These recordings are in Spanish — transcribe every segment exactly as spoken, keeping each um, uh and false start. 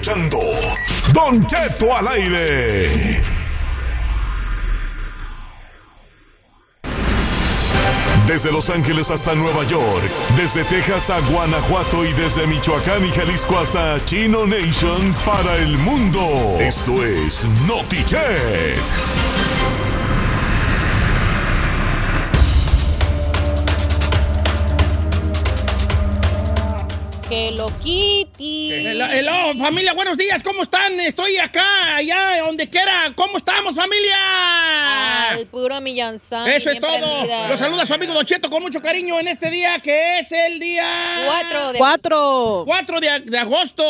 escuchando Don Cheto al aire. Desde Los Ángeles hasta Nueva York, desde Texas a Guanajuato y desde Michoacán y Jalisco hasta Chino Nation para el mundo. Esto es NotiChet. Hello Kitty. Hello, hello, familia, buenos días, ¿cómo están? Estoy acá, allá, donde quiera. ¿Cómo estamos, familia? Al puro millonzón. Eso es todo. Los saluda su amigo Don Cheto con mucho cariño en este día, que es el día... Cuatro de... Cuatro. cuatro de, de agosto.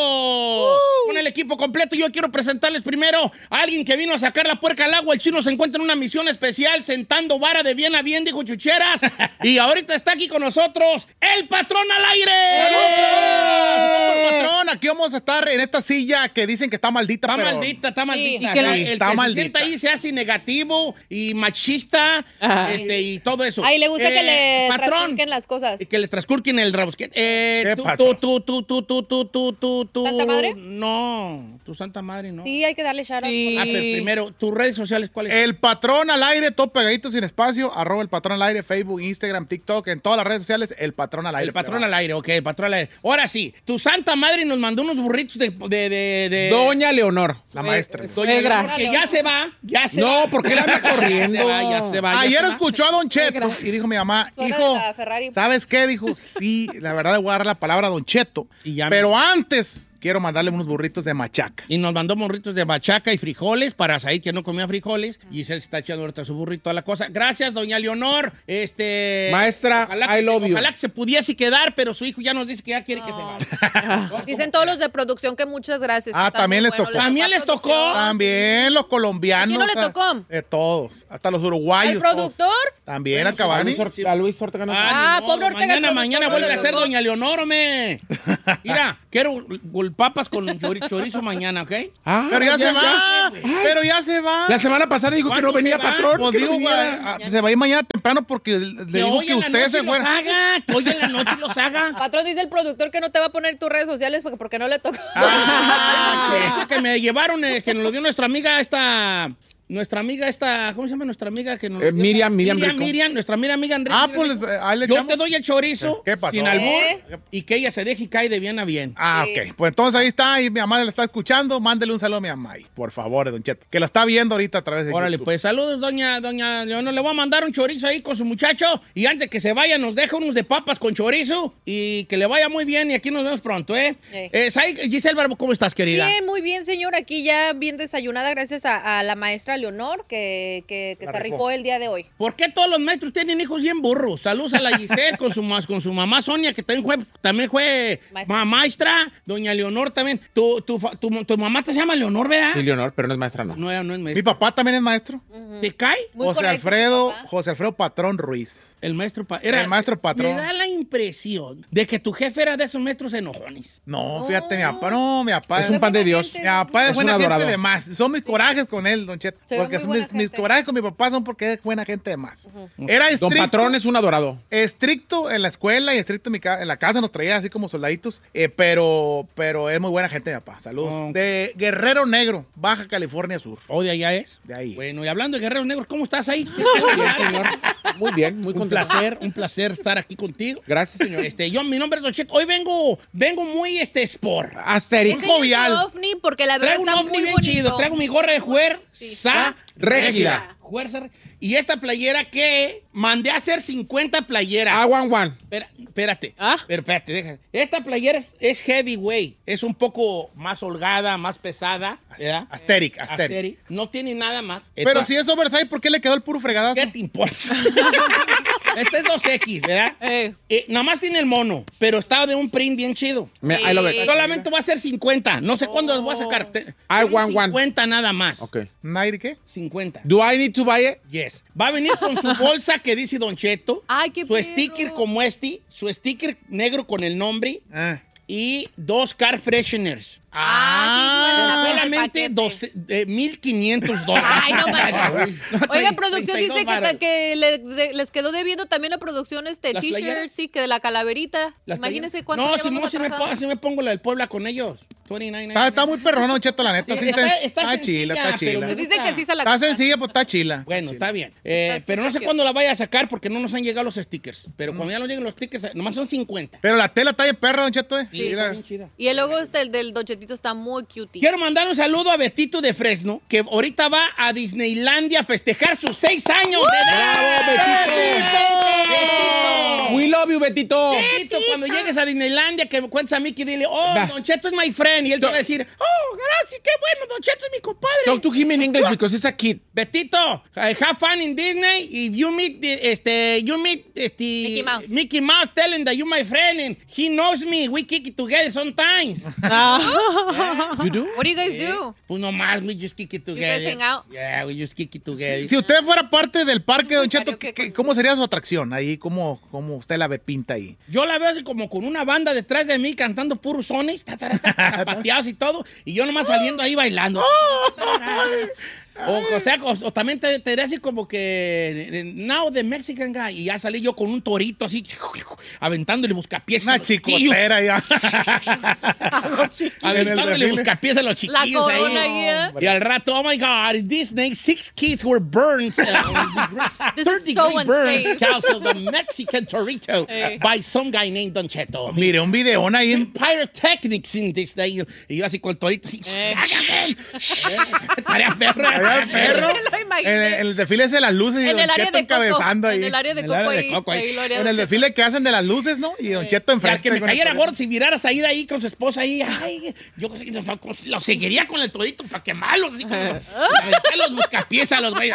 Uh. Con el equipo completo. Yo quiero presentarles primero a alguien que vino a sacar la puerca al agua. El chino se encuentra en una misión especial, sentando vara de bien a bien, dijo Chucheras. Y ahorita está aquí con nosotros, el patrón al aire. ¡Saludos! Patrón, aquí vamos a estar en esta silla que dicen que está maldita. Está pero... maldita, está maldita. Sí. Y que Sí, el está que maldita. se sienta ahí se hace negativo y machista, este, y todo eso. Ay, le gusta Eh, que le patrón, trasculquen las cosas. que le transcurquen el rabosquete. Eh, ¿Qué tú, pasó? tú, tú, tú, tú, tú, tú, tú, tú. ¿Santa Madre? No, tu Santa Madre, ¿no? Sí, hay que darle shout out. Sí. Ah, pero primero, tus redes sociales, ¿cuáles? El patrón al aire, todo pegadito sin espacio, arroba el patrón al aire, Facebook, Instagram, TikTok, en todas las redes sociales, el patrón al aire. El patrón al aire, ok, el patrón al aire. Ahora sí, tu Santa Madre nos mandó unos burritos de... de, de, de Doña Leonor. La maestra. Doña Suegra. Leonor, que ya se va, ya se No, va. ¿por qué la anda corriendo? Ya se va, ya se va. ya Ayer se va. escuchó a Don Cheto y dijo mi mamá, Suena hijo, de la Ferrari. ¿sabes qué? Dijo, sí, la verdad le voy a dar la palabra a Don Cheto. Y ya me- Pero antes quiero mandarle unos burritos de machaca. Y nos mandó burritos de machaca y frijoles para Said, que no comía frijoles. Y se está echando ahorita su burrito a la cosa. Gracias, doña Leonor. Este, Maestra, ojalá que I se- love you. Ojalá que se pudiese quedar, pero su hijo ya nos dice que ya quiere que se vaya. Dicen todos los de producción que muchas gracias. Ah, Están también muy les buenos. tocó. ¿También les tocó? producción. También los colombianos. ¿A quién no le o sea, tocó? De todos, hasta los uruguayos. ¿Al todos. productor? También a A Cavani. Luis, Or- a Luis Ortega no. Ah, ni pobre modo. Ortega, Mañana, el mañana productor vuelve a de ser los doña Leonor, hombre. Mira, quiero gol- papas con chori- chorizo mañana, ¿ok? Ah, Pero ya, se va, Ay, pero ya se va. La semana pasada dijo que ¿Cuándo no venía se va? patrón. Pues que no digo, venía. güey, ah, se va a ir mañana temprano porque le Que digo hoy que en la usted noche se los fuera. haga, que hoy en la noche los haga. Patrón, dice el productor que no te va a poner tus redes sociales porque, porque no le tocó. Ah, chorizo que me llevaron, eh, que nos lo dio nuestra amiga esta... Nuestra amiga esta, ¿cómo se llama nuestra amiga? Que nos Eh, Miriam, Miriam Miriam, Rico. Miriam, nuestra amiga amiga Enrique. Ah, pues eh, ahí le Yo echamos. te doy el chorizo. ¿Qué pasó? Sin albur. ¿Eh? Y que ella se deje y cae de bien a bien. Ah, Sí. ok. Pues entonces ahí está, y mi mamá le está escuchando. Mándele un saludo a mi mamá, ahí, por favor, Don Cheto. Que la está viendo ahorita a través de Órale, YouTube. pues saludos, doña, doña Leonor. Le voy a mandar un chorizo ahí con su muchacho. Y antes que se vaya, nos deja unos de papas con chorizo. Y que le vaya muy bien. Y aquí nos vemos pronto, ¿eh? Sí. eh Said, Giselle Barbo, ¿cómo estás, querida? Bien, muy bien, señor. Aquí ya bien desayunada gracias a, a la maestra Leonor que, que, que La se rifó. rifó el día de hoy. ¿Por qué todos los maestros tienen hijos bien burros? Saludos a la Giselle con su, mas- con su mamá Sonia, que también fue, también fue Maestra. ma- maestra. Doña Leonor también. Tu, tu, fa- tu, tu mamá te llama Leonor, ¿verdad? Sí, Leonor, pero no es maestra, no. No, ella no es Mi maestra. papá también es maestro. ¿Te cae? Muy José correcto, Alfredo, papá. José Alfredo Patrón Ruiz. El maestro pa- era, El maestro patrón. Me da la impresión de que tu jefe era de esos maestros enojones. No, fíjate, mi papá, no, mi papá Es un pan de Dios. Mi papá es, Es buena un gente adorado. de más. Son mis corajes con él, Don Cheto. Se ve Porque muy son buena mis, mis gente. corajes con mi papá son porque es buena gente de más. Era Don estricto. Patrón es un adorado. Estricto en la escuela y estricto en, mi ca- en la casa, nos traía así como soldaditos, eh, pero, pero es muy buena gente, mi papá. Saludos. Oh. De Guerrero Negro, Baja California Sur. ¿O de allá es? De ahí. Bueno, y hablando de Guerreros Negros, ¿cómo estás ahí? Bien, señor. Muy bien, muy Un contento. placer, un placer estar aquí contigo. Gracias, señor. Este, yo, mi nombre es Don Cheto. Hoy vengo, vengo muy este sport. Asterix. Enséñame jovial. tu ovni porque la verdad Traigo un está ovni muy bien bonito. chido. Traigo mi gorra de fuerza Régida. Fuerza ré- Y esta playera que mandé a hacer cincuenta playeras. Ah, one, one. Espera, espérate. Ah. Pero espérate, deja. Esta playera es, es heavyweight. Es un poco más holgada, más pesada. ¿verdad? Asteric, Asteric. Asteric. No tiene nada más. Pero Esta- si es oversize, ¿por qué le quedó el puro fregadazo? ¿Qué te importa? Este es dos equis, ¿verdad? Eh. Eh, nada más tiene el mono, pero está de un print bien chido. Me, I love it. Solamente va a ser cincuenta. No sé cuándo los voy a sacar. Te- I son want one. cincuenta nada más. Ok. ¿Nairi qué? cincuenta. Do I need to buy it? Yes. Va a venir con su bolsa que dice Don Cheto. Ay, qué Su perro. sticker como este. Su sticker negro con el nombre. Ah. Y dos car fresheners. Ah, sí, solamente doce, eh, mil quinientos dólares. Ay, no manches. No, Oiga, trein- producción treinta y dos dice que, varas. que le- de- les quedó debiendo también a producción este ¿Las t-shirt, playeras? sí, que de la calaverita. Las Imagínese playeras. cuánto No, si, llevamos no, si me, atrasados. pongo, si me pongo la del Puebla con ellos. veintinueve Está, está muy perrón, Don Cheto, la neta. Sí, Sí, está- está, está está chila, sencilla, está pero chila. me Dice que sí se la Está compra. sencilla, pues está chila. Bueno, Chila. está bien. Eh, Está pero no sé súper cuándo la vaya a sacar porque no nos han llegado los stickers. Pero cuando ya nos lleguen los stickers, nomás son cincuenta. Pero la tela está bien perra, Don Cheto, eh. Sí, Mira. está bien chida. Y el logo este, el del Dochetito está muy cutie. Quiero mandar un saludo a Betito de Fresno, que ahorita va a Disneylandia a festejar sus seis años de edad. ¡Bravo, Betito! ¡Betito! We love you, Betito. Betito, cuando llegues a Disneylandia, que me cuentes a Mickey, dile, oh, Va. Don Cheto es my friend. Y él te va a decir, oh, gracias, qué bueno, Don Cheto es mi compadre. Talk to him in English because he's a kid. Betito, uh, have fun in Disney. If you meet, the, este, you meet, este, Mickey Mouse. Mickey Mouse, tell him that you're my friend and he knows me. We kick it together sometimes. You do? What do you guys do? Pues nomás, we just kick it together. guys hang out? Yeah, we just kick it together. Si usted fuera parte del parque, Don Cheto, Karaoke ¿qué- con- ¿cómo sería su atracción? Ahí, ¿cómo, cómo usted la ve pinta ahí? Yo la veo así como con una banda detrás de mí cantando puros sones, ta, ta, ta, ta, zapateados y todo, y yo nomás saliendo ahí bailando. O, o sea, o, o también te, te diré así como que eh, now the Mexican guy, y ya salí yo con un torito así, aventándole buscapiés a Una los chiquillos. chicotera ya. Aventándole desfile. buscapiés a los La chiquillos ahí. corona ahí, ¿eh? Y al rato, oh my God, in Disney, six kids were burned. Uh, This third is so degree burns unsafe. because of the Mexican torito Eh. by some guy named Don Cheto. Mire, un videón ahí en... Pyrotechnics in Disney. Y yo así con el torito. Eh. Tarea perra. Tarea perro. Me lo imaginé. En el, en el desfile ese de las luces y En Don el área Cheto de Coco. encabezando ahí. En el área de En el Coco área de ahí. Coco ahí. ahí lo haría En Don el Cheto. desfile que hacen de las luces, ¿no? Y Don Cheto Y al enfrente. que me con el cayera torito. gordo, si miraras ahí de ahí con su esposa ahí, ay, yo lo, lo seguiría con el torito para quemarlos, así como aventar los buscapiés a los güeyes.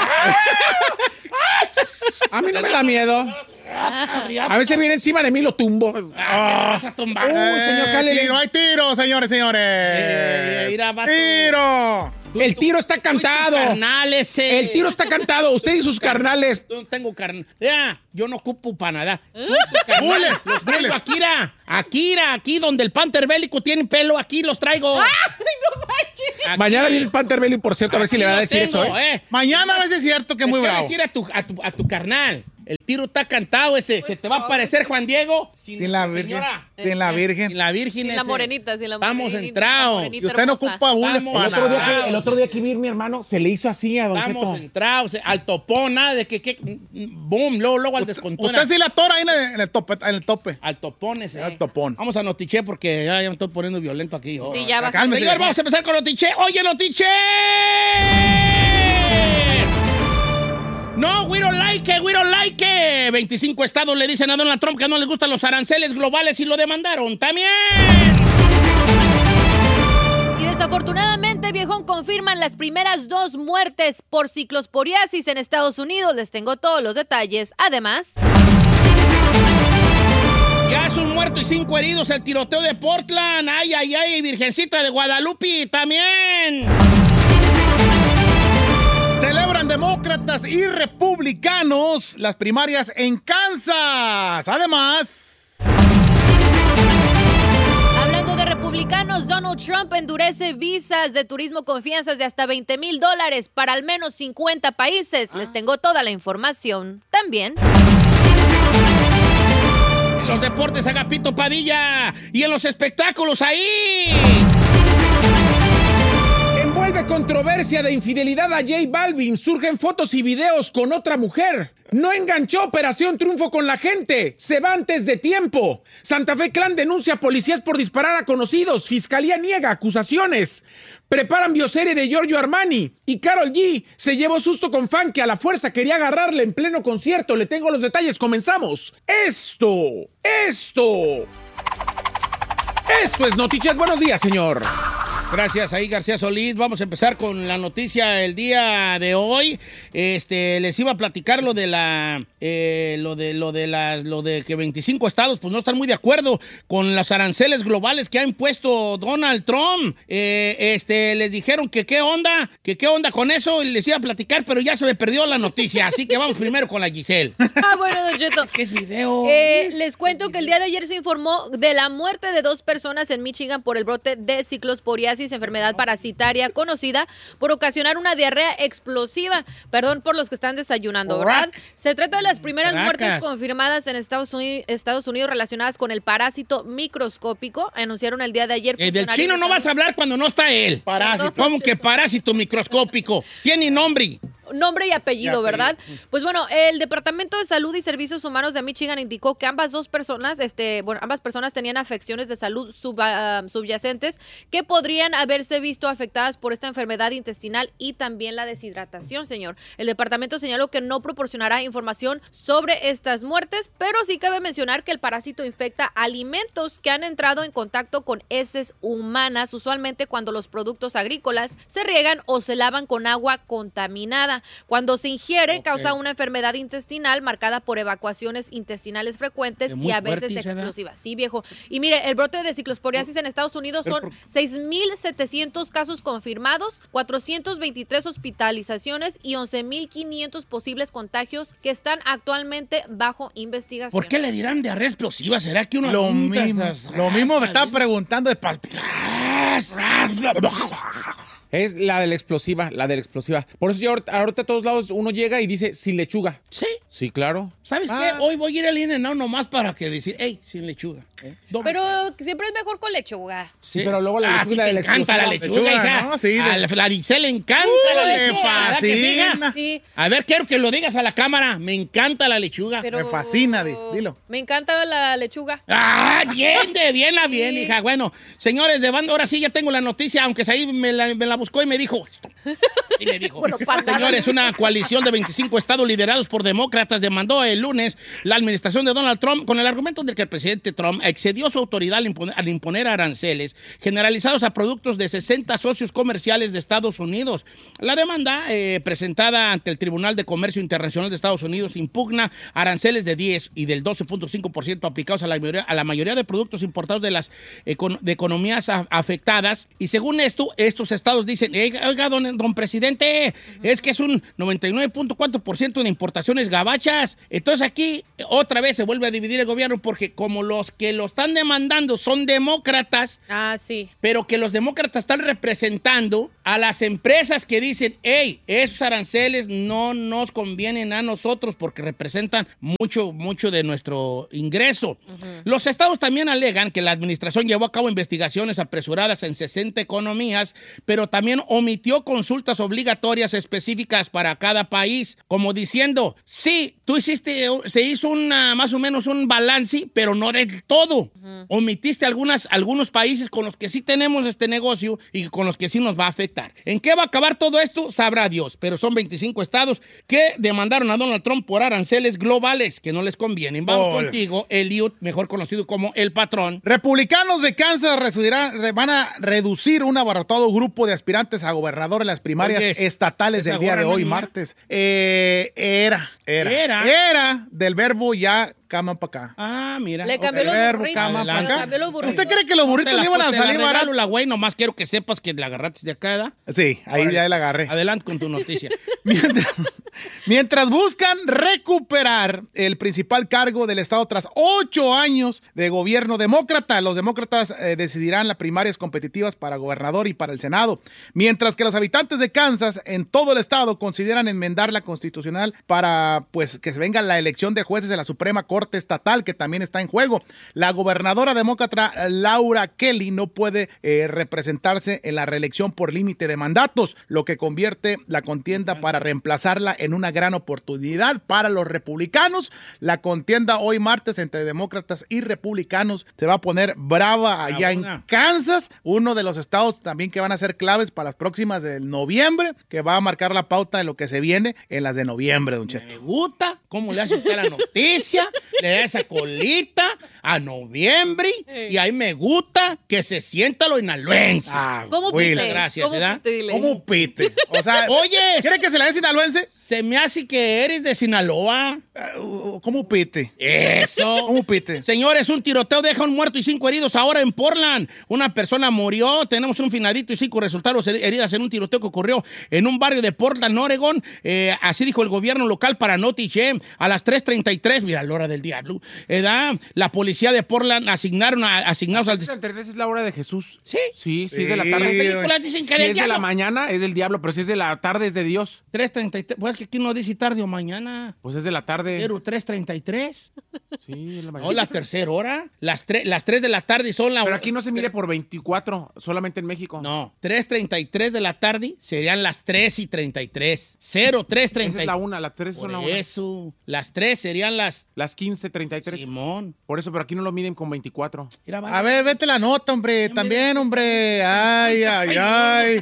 A mí no me da miedo. A veces viene encima de mí y lo tumbo. Ah, ¿qué vas a tumbar? Uh, señor Eh, Cale. tiro, hay tiro, señores, señores. Eh, mira, vato. ¡Tiro! El tiro está cantado. Carnal ese. El tiro está cantado. Usted y sus carnales. Yo no tengo carnal. Ya, yo no ocupo para nada. Bules, Los traigo bules. Akira. Akira, aquí donde el Panther Bélico tiene pelo, aquí los traigo. Aquí. Mañana viene el Panther Belly, por cierto, a ver si Aquí le va a lo decir tengo, eso, ¿eh? eh. Mañana a veces es cierto que es muy Le quiero bravo. decir a tu, a, tu, a tu carnal, el tiro está cantado ese. Se te va a aparecer Juan Diego Sin la virgen. señora. Sin la virgen. Sin la virgen Sin la ese. morenita, sin la Estamos morenita, entrados. la morenita Si usted no hermosa. ocupa bules Vamos. para El otro, día nada. que, el otro día que vi a mi hermano, se le hizo así a Don Estamos Cheto. entrados. eh, Al topón, nada de que, que boom, luego, luego al descontón. Usted sí la tora ahí en el, en el tope. En el tope. Al topón ese. Al topón. Vamos a Notiche porque ya, ya me estoy poniendo violento aquí. Sí, ya va. Cálmese. Señor, vamos a empezar con Notiche. Oye, Notiche. No, we don't like it, we don't like it. veinticinco estados le dicen a Donald Trump que no les gustan los aranceles globales y lo demandaron también. Y desafortunadamente, viejón, confirman las primeras dos muertes por ciclosporiasis en Estados Unidos. Les tengo todos los detalles. Además, Ya es un muerto y cinco heridos el tiroteo de Portland. Ay, ay, ay, Virgencita de Guadalupe también. Celebran demócratas y republicanos las primarias en Kansas. Además, hablando de republicanos, Donald Trump endurece visas de turismo con fianzas de hasta veinte mil dólares para al menos cincuenta países. Les tengo toda la información. También, En los deportes, Agapito Padilla. Y en los espectáculos, ahí. Envuelve controversia de infidelidad a J Balvin. Surgen fotos y videos con otra mujer. No enganchó Operación Triunfo con la gente. Se va antes de tiempo. Santa Fe Clan denuncia a policías por disparar a conocidos. Fiscalía niega acusaciones. Preparan bioserie de Giorgio Armani. Y Karol G se llevó susto con fan que a la fuerza quería agarrarle en pleno concierto. Le tengo los detalles. Comenzamos. Esto. Esto. Esto es Notichet. Buenos días, señor. Gracias ahí, García Solís. Vamos a empezar con la noticia del día de hoy. Este, les iba a platicar lo de la, eh, lo de, lo de las, lo de que veinticinco estados, pues no están muy de acuerdo con los aranceles globales que ha impuesto Donald Trump. Eh, este, les dijeron que qué onda, que qué onda con eso, y les iba a platicar, pero ya se me perdió la noticia, así que vamos primero con la Giselle. Ah, bueno, Don Cheto. ¿Qué es video? Eh, les cuento que el día de ayer se informó de la muerte de dos personas en Michigan por el brote de ciclosporiasis, enfermedad parasitaria conocida por ocasionar una diarrea explosiva. Perdón por los que están desayunando, ¿verdad? Se trata de las primeras Caracas. muertes confirmadas en Estados Unidos, Estados Unidos relacionadas con el parásito microscópico. Anunciaron el día de ayer. Eh, del chino no vas a hablar cuando no está él. Parásito. ¿Cómo que parásito microscópico? Tiene nombre. Nombre y apellido, Y apellido. ¿verdad? Pues bueno, el Departamento de Salud y Servicios Humanos de Michigan indicó que ambas dos personas, este, bueno, ambas personas tenían afecciones de salud sub, uh, subyacentes que podrían haberse visto afectadas por esta enfermedad intestinal y también la deshidratación, señor. El departamento señaló que no proporcionará información sobre estas muertes, pero sí cabe mencionar que el parásito infecta alimentos que han entrado en contacto con heces humanas, usualmente cuando los productos agrícolas se riegan o se lavan con agua contaminada. Cuando se ingiere, okay, causa una enfermedad intestinal marcada por evacuaciones intestinales frecuentes y a veces fuerte, explosivas. Sí, viejo. Y mire, el brote de ciclosporiasis en Estados Unidos son seis mil setecientos casos confirmados, cuatrocientas veintitrés hospitalizaciones y once mil quinientos posibles contagios que están actualmente bajo investigación. ¿Por qué le dirán diarrea explosiva? ¿Será que uno... Lo mismo, lo mismo me estaba preguntando de... Es la de la explosiva, la de la explosiva. Por eso yo ahorita, ahorita a todos lados uno llega y dice sin lechuga. ¿Sí? Sí, claro. ¿Sabes Ah. qué? Hoy voy a ir al In-N-Out nomás para que decir, hey, sin lechuga. ¿eh? Pero siempre es mejor con lechuga. Sí. Pero luego la Ah, lechuga a ti de la te encanta la explosiva. lechuga, Lechuga, hija. ¿no? Sí, de- A la Floricel le encanta Uh, la le lechuga. ¿Verdad que sí, hija? fascina. Sí. A ver, quiero que lo digas a la cámara. Me encanta la lechuga. Pero Me fascina, di- dilo. Me encanta la lechuga. Ah, bien, de bien a bien, Sí. hija. Bueno, señores de banda, ahora sí ya tengo la noticia, aunque ahí me la, me la buscó y me dijo esto. Sí me dijo. Bueno, para nada. Señores, una coalición de veinticinco estados liderados por demócratas demandó el lunes la administración de Donald Trump con el argumento de que el presidente Trump excedió su autoridad al imponer, al imponer aranceles generalizados a productos de sesenta socios comerciales de Estados Unidos. La demanda eh, presentada ante el Tribunal de Comercio Internacional de Estados Unidos impugna aranceles de diez y del doce punto cinco por ciento aplicados a la mayoría, a la mayoría de productos importados de las econ- de economías a- afectadas. Y según esto, estos estados dicen, oiga, don, don presidente, es que es un noventa y nueve punto cuatro por ciento de importaciones gabachas. Entonces aquí otra vez se vuelve a dividir el gobierno porque como los que lo están demandando son demócratas, Ah, sí. pero que los demócratas están representando a las empresas que dicen, hey, esos aranceles no nos convienen a nosotros porque representan mucho, mucho de nuestro ingreso. Uh-huh. Los estados también alegan que la administración llevó a cabo investigaciones apresuradas en sesenta economías, pero también omitió consultas obligatorias específicas para cada país, como diciendo, sí, tú hiciste, se hizo una, más o menos un balance, pero no del todo. Uh-huh. Omitiste algunas, algunos países con los que sí tenemos este negocio y con los que sí nos va a afectar. ¿En qué va a acabar todo esto? Sabrá Dios, pero son veinticinco estados que demandaron a Donald Trump por aranceles globales que no les convienen. Vamos Hola. contigo, Eliud, mejor conocido como El Patrón. Republicanos de Kansas reducirán- re- van a reducir un abarrotado grupo de aspirantes a gobernador en las primarias Oye, estatales esa del día de gorra no hoy, es mía. martes. Eh, era, era, Era. Era del verbo ya cama para acá. Ah, mira. Le cambió ok. los verbo, burritos. cama, Le pa' acá. cambió los burritos. ¿Usted cree que los burritos Te la- le iban a te la salir regalo, baratos? la güey, nomás quiero que sepas que la agarraste de acá, ¿verdad? Sí, ahí Órale. ya la agarré. Adelante con tu noticia. Mientras, mientras buscan recuperar el principal cargo del Estado tras ocho años de gobierno demócrata, los demócratas eh, decidirán las primarias competitivas para gobernador y para el Senado, mientras que los habitantes de Kansas en todo el estado consideran enmendar la constitucional para pues que se venga la elección de jueces de la Suprema Corte Estatal, que también está en juego. La gobernadora demócrata Laura Kelly no puede eh, representarse en la reelección por límite de mandatos, lo que convierte la contienda para para reemplazarla en una gran oportunidad para los republicanos. La contienda hoy martes entre demócratas y republicanos se va a poner brava allá en Kansas, uno de los estados también que van a ser claves para las próximas de noviembre, que va a marcar la pauta de lo que se viene en las de noviembre, don Cheto. Me gusta cómo le hace usted la noticia, le da esa colita a noviembre, y ahí me gusta que se sienta lo inhaluense. Ah, ¿Cómo Will. pite? Gracias, ¿Cómo ¿verdad? pite, dile? ¿Cómo pite? O sea, Oye, ¿quiere que se la dé sinaloense? se me hace que eres de Sinaloa. Uh, ¿Cómo pite? Eso. ¿Cómo pite? Señores, un tiroteo deja un muerto y cinco heridos ahora en Portland. Una persona murió, tenemos un finadito y cinco resultaron heridas en un tiroteo que ocurrió en un barrio de Portland, Oregon. Eh, así dijo el gobierno local para Notichem. A las tres treinta y tres, mira, la hora del diablo, ¿verdad? La policía de Portland asignaron a, asignados al... Es la hora de Jesús. ¿Sí? Sí, sí, Sí. es de la Las tarde. películas dicen que Si del es de la diablo. mañana, es del diablo, pero si es de la tarde, es de Dios. tres treinta y tres, pues que aquí no dice tarde o mañana. Pues es de la tarde. Pero tres treinta y tres. Sí, es la No, mañana. la tercera hora. Las, tre- las tres de la tarde son la Pero aquí no se mide por veinticuatro, solamente en México. No, tres treinta y tres de la tarde serían las tres y treinta y tres. cero, tres treinta. Esa es la una, las tres son la Por una. eso, las tres serían las... Las quince treinta y tres. Simón. Por eso, pero aquí no lo miden con veinticuatro. Mira, A ver, vete la nota, hombre. También, hombre. Ay, ay, ay.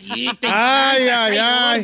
Ay, ay, ay.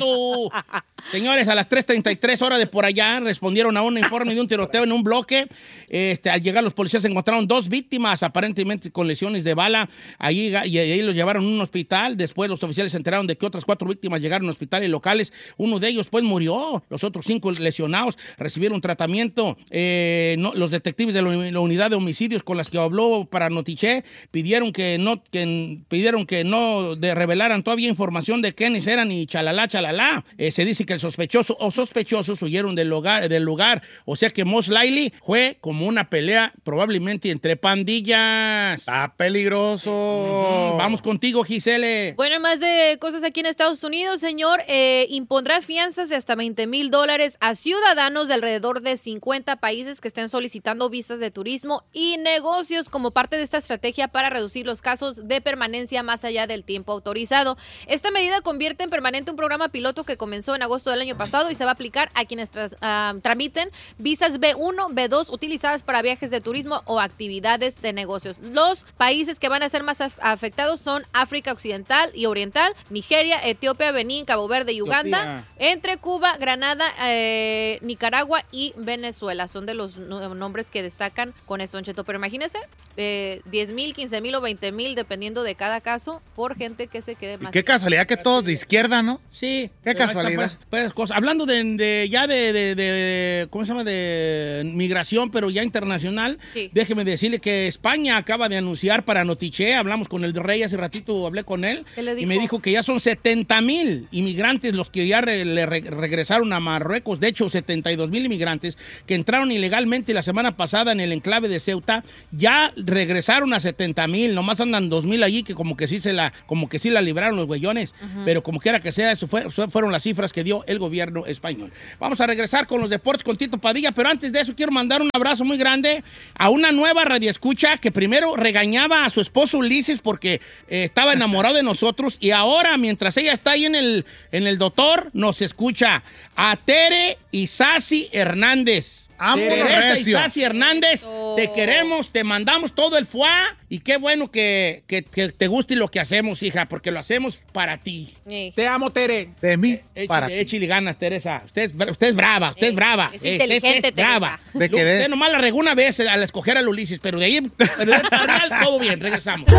Señores, a las tres treinta y tres horas de por allá respondieron a un informe de un tiroteo en un bloque. Este, al llegar los policías encontraron dos víctimas aparentemente con lesiones de bala. Allí, y ahí los llevaron a un hospital. Después los oficiales se enteraron de que otras cuatro víctimas llegaron a hospitales locales. Uno de ellos pues murió. Los otros cinco lesionados recibieron tratamiento. Eh, no, los detectives de la, la unidad de homicidios con las que habló para Notiche pidieron que no, que, pidieron que no de revelaran todavía información de quiénes eran y chalala, chalala. Eh, se dice que el sospechoso o sospechosos huyeron del lugar, del lugar. O sea que most likely fue como una pelea probablemente entre pandillas. Está peligroso. Mm, Vamos contigo, Gisele. Bueno, más de cosas aquí en Estados Unidos, señor, eh, impondrá fianzas de hasta veinte mil dólares a ciudadanos de alrededor de cincuenta países que estén solicitando visas de turismo y negocios como parte de esta estrategia para reducir los casos de permanencia más allá del tiempo autorizado. Esta medida convierte en permanente un programa piloto que comenzó en agosto del año pasado y se va a aplicar a quienes tras, uh, tramiten visas B uno, B dos utilizadas para viajes de turismo o actividades de negocios. Los países que van a ser más af afectados son África Occidental y Oriental, Nigeria, Etiopía, Benín, Cabo Verde y Uganda, Etiopía. Entre Cuba, Granada, eh, Nicaragua y Venezuela. Son de los nombres que destacan con esto, Don Cheto. Pero imagínense, eh, diez mil, quince mil o veinte mil, dependiendo de cada caso, por gente que se quede más. Y qué casualidad que todos de izquierda, ¿no? Sí. Qué casualidad. Pues, pues, cosas. Hablando de, de ya de, de, de, ¿cómo se llama? De migración, pero ya internacional. Sí. Déjeme decirle que España acaba de anunciar para Notiche, hablamos con el rey hace ratito, hablé con él, y me dijo que ya son setenta mil inmigrantes los que ya re, le re, regresaron a Marruecos. De hecho, setenta y dos mil inmigrantes que entraron ilegalmente la semana pasada en el enclave de Ceuta, ya regresaron a setenta mil, nomás andan dos mil allí que como que sí se la, como que sí la libraron los güeyones, uh-huh. Pero como quiera que sea, eso fue, fueron las cifras que dio el gobierno español. Vamos a regresar con los deportes con Tito Padilla, pero antes de eso quiero mandar un abrazo muy grande a una nueva radioescucha que primero regañaba a su esposo Ulises porque eh, estaba enamorado de nosotros y ahora, mientras ella está ahí en el, en el doctor, nos escucha a Tere Isasi Hernández. Teresa Isasi Hernández, oh. Te queremos, te mandamos todo el fuá y qué bueno que, que, que te guste lo que hacemos, hija, porque lo hacemos para ti. Sí. Te amo, Tere. De mí, eh, para échile, échile ganas, Teresa. Usted es, usted es brava, usted eh, es brava. Es eh, inteligente, usted es brava. De que de... Usted nomás la regó una vez al escoger al Ulises, pero de ahí, pero de ahí todo bien, regresamos.